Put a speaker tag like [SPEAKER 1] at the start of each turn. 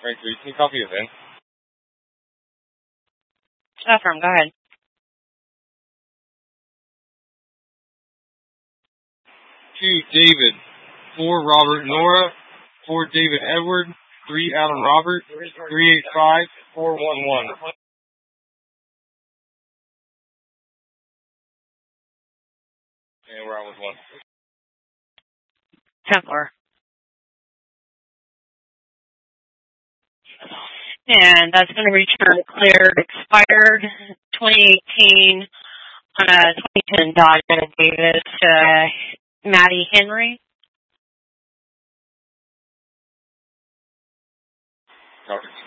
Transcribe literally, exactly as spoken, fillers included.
[SPEAKER 1] Frank three, can you copy of in?
[SPEAKER 2] Affirm, go ahead.
[SPEAKER 1] Two, David. Four, Robert Nora. Four, David Edward. Three, Adam Robert. Three eight five four one one. And we're on with one.
[SPEAKER 2] Templar. And that's going to return cleared, expired twenty eighteen on a twenty ten Dodge Davis, uh, Maddie Henry.
[SPEAKER 1] Copy.